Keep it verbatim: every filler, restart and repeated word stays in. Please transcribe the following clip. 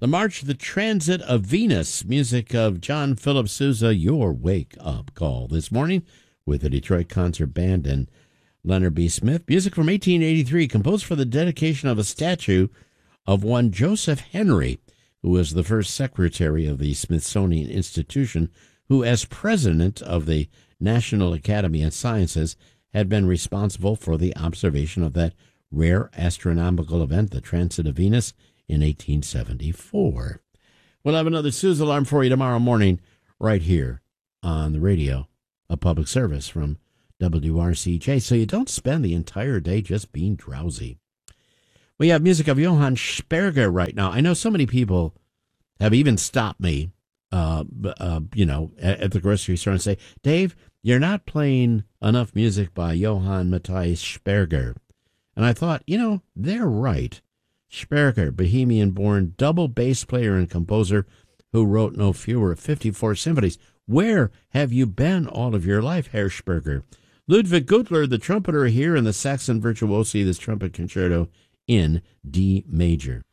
The March, the Transit of Venus, music of John Philip Sousa, your wake-up call this morning with the Detroit Concert Band and Leonard B. Smith. Music from eighteen eighty-three, composed for the dedication of a statue of one Joseph Henry, who was the first secretary of the Smithsonian Institution, who, as president of the National Academy of Sciences, had been responsible for the observation of that rare astronomical event, the Transit of Venus, in eighteen seventy-four. We'll have another Sousa alarm for you tomorrow morning right here on the radio, a public service from W R C J, so you don't spend the entire day just being drowsy. We have music of Johann Sperger right now. I know so many people have even stopped me, uh, uh, you know, at, at the grocery store and say, Dave, you're not playing enough music by Johann Matthias Sperger. And I thought, you know, they're right. Sperger, Bohemian-born double bass player and composer who wrote no fewer of fifty-four symphonies. Where have you been all of your life, Herr Sperger? Ludwig Gutler, the trumpeter, here in the Saxon virtuosi, this trumpet concerto in D major.